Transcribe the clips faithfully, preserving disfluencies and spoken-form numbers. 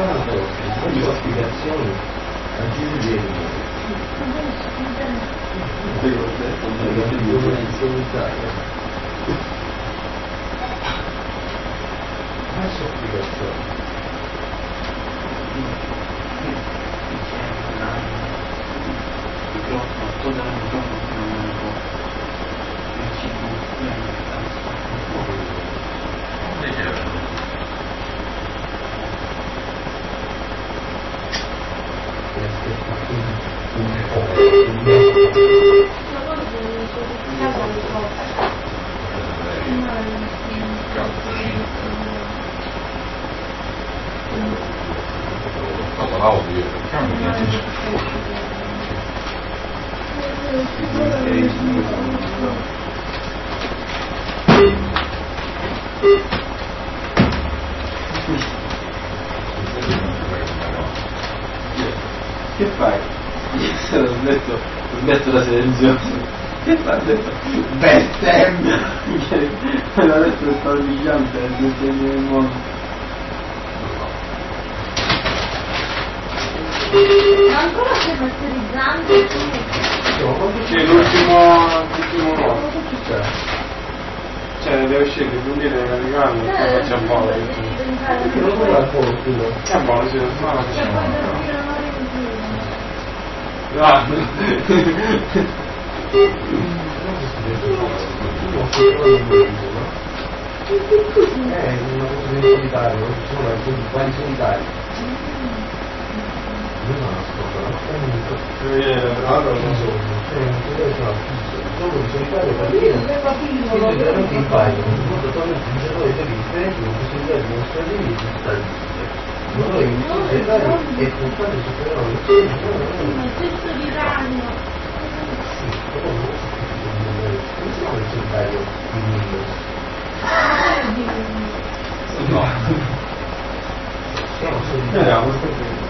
fatto quindi ho spiegazioni aggiungendo adesso spiegazioni che fai? Io ho detto, ho detto la televisione. Che fai? Ho detto bestemmia! Ho detto che stavo dicendo le bestemmie del mondo. Ma ancora stai masterizzando? Sì, l'ultimo l'ultimo no. Cioè deve uscire, quindi deve arrivare e poi faccia buono. perché non vuoi al culo culo È buono, sì, no, no, Cioè, facciamo. quando arriva la mare in più. No. eh, una cosa in solitario, non ci sono alcuni quali solitari. Io non ascolto, non Mi viene da so, cioè non si deve fare fisso, solo in solitario perché io veramente impaio, un modo totalmente un giocatore di differente, con possibilità di dimostrare di risultati. Non lo in solitario e puntate superano le cose, Ma questo di ragno. sì, però non si siamo in solitario di Windows. No. Siamo solitari. Vediamo, aspetta.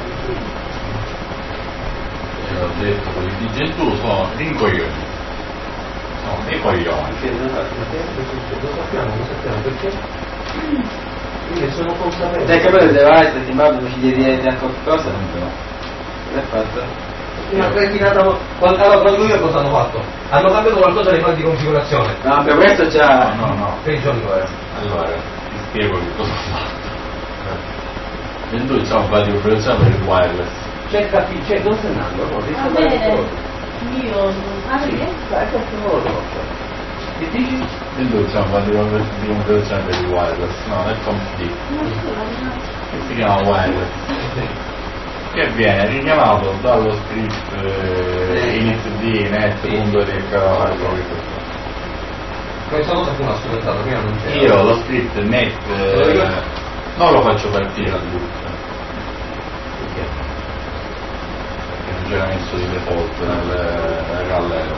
Ho detto, quelli di Gentù sono rincoglioni, sono dei coglioni. Lo sappiamo, lo sappiamo perché? Quindi sono consapevole. Dai capelli deve essere, ti mando ci devi dire qualcosa? Non è fatto? Una cretinata. Quando, allora, quando io cosa hanno fatto? Hanno cambiato qualcosa nei file di configurazione. No, per questo già. No, no, no. Che giorno era? Allora, ti spiego che cosa ho fatto. Gentù c'ha un po' di operazione per il wireless. C'è capi, c'è non stai andando, no? Devi Va sapere bene. cosa. Io. Ah, Sì, perché? dai, questo non lo conosco. Che dici? Gentù c'ha un po' di operazione per il wireless, no, nel computer, Ma scusa, che si chiama wireless. Che viene richiamato dallo script eh, initd net.rk. Questa cosa fu una strumentata, prima non c'era. Io lo script net eh, non lo faccio partire al loop perché non c'era messo di default nel, nel rallero,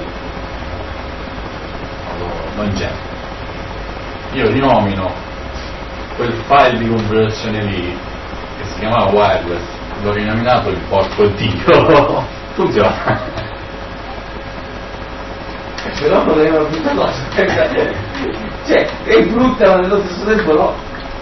allora, non c'è. Io rinomino quel file di configurazione lì che si chiamava wireless, l'ho rinominato il porco dio. Funziona. Però non è una brutta cosa. Cioè, è brutta ma nello stesso tempo no.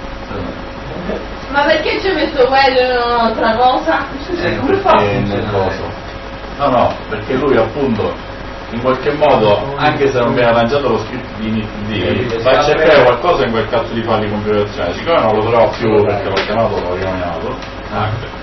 ma perché ci hai messo quello e non un'altra cosa? Cioè, come fa a Perché è funzionare? nervoso. No, no, perché lui appunto in qualche modo, anche se non viene lanciato lo script di initd, fa cercare qualcosa in quel cazzo di file di configurazione. Siccome non lo trovo più perché l'ho chiamato, l'ho rinominato, anche.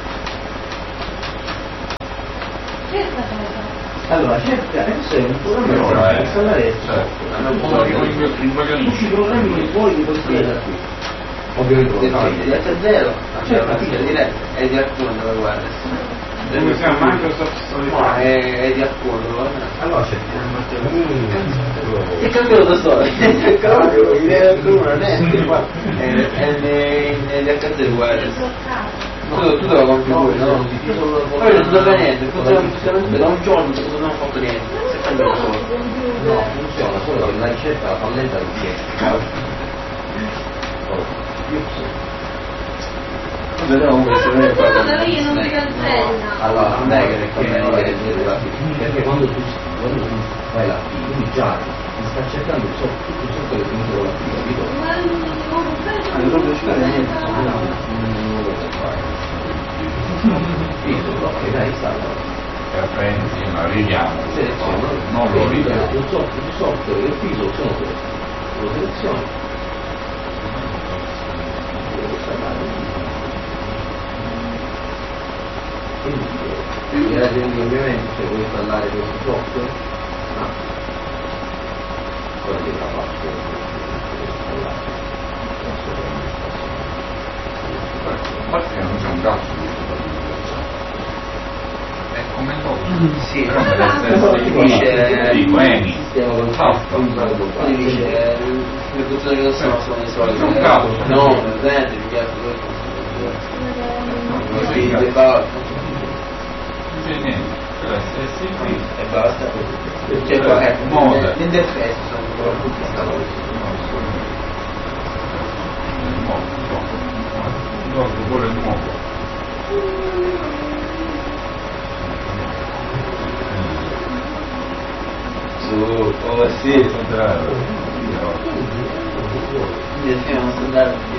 Cerca cosa. Allora, cerca, adesso è un programma Ora per è- installare il cioè, software. Tutti i programmi non puoi di questi da qui. Ovviamente No, di H zero, Cioè, c'è partita diretta, è di alcune dove guarda. Come si chiama Microsoft No, Solitario? è, è di alcune, guarda. allora cerchiamo. Che cambio da solo? Che cambio? Idea del numero, non è qua. È è di H zero wireless. Bloccato. Tu, tu te lo configuri, no? Poi non dove niente, funzionamento da un giorno non ho fatto niente. Si cambia da solo. No, funziona, solo che la ricetta la fa lenta non riesce. Io so. Vediamo questo, non è Scusa, da lì non si cancella. Allora, non è che perché quando tu, quando tu fai la P, quindi già ti sta cercando so, tutto il software che finisce con la P, capito? Ma non Ah, non riesco a fare niente. No, non lo so fare. pensi, ma vediamo, seleziona, non lo vediamo. il software, il software, il piso sono questo, lo selezioni. Quindi era quindi ovviamente se vuoi installare questo software, no, ora che la faccio installare, Perché non c'è un cazzo di è come tutto. Sì, Però deve essere si dice di Eni. stiamo con Fatto. si dice le persone che non sono sono i soliti. Non capo. No, presente, mi piace Non questo. Sì, c'è e basta. Non c'è niente. Deve essere sì, E basta. Cioè, qua, ecco, Moda. l'interfaccia sono ancora tutti installati. Ricordo pure il nuovo. Su, oh sì. Contrario. Io stiamo andando